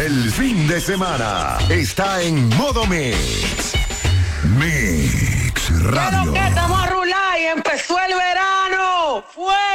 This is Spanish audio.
El fin de semana está en modo Mix. Mix Radio. Pero que estamos a rular y empezó el verano. ¡Fue!